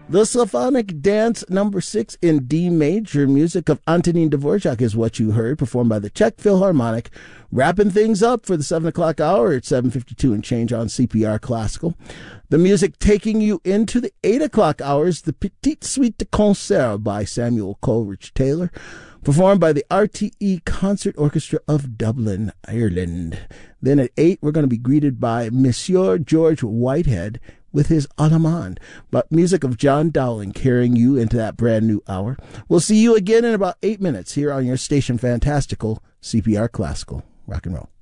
The Symphonic Dance number 6 in D major, music of Antonin Dvorak is what you heard, performed by the Czech Philharmonic, wrapping things up for the 7 o'clock hour at 7:52 and change on CPR Classical. The music taking you into the 8 o'clock hours, the Petite Suite de Concert by Samuel Coleridge Taylor, performed by the RTE Concert Orchestra of Dublin, Ireland. Then at 8, we're going to be greeted by Monsieur George Whitehead with his Allemande, but music of John Dowling carrying you into that brand new hour. We'll see you again in about 8 minutes here on your station Fantastical, CPR Classical. Rock and roll.